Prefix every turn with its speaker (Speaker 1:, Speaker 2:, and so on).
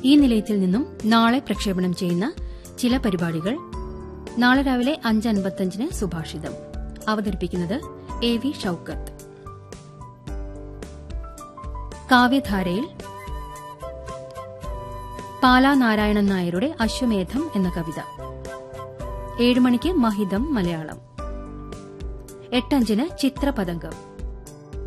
Speaker 1: ഈ നിലയത്തിൽ നിന്നും നാളെ പ്രക്ഷേപണം ചെയ്യുന്ന ചില പരിപാടികൾ: നാളെ രാവിലെ 5:55 സുഭാഷിതം. അവതരിപ്പിക്കുന്നത് A.V. ഷൌക്കത്ത്. കാവ്യധാരയിൽ പാലാ നാരായണൻ നായരുടെ അശ്വമേധം എന്ന കവിത. 7 മണിക്ക് മഹിതം മലയാളം. 8:05 ചിത്രപതംഗം.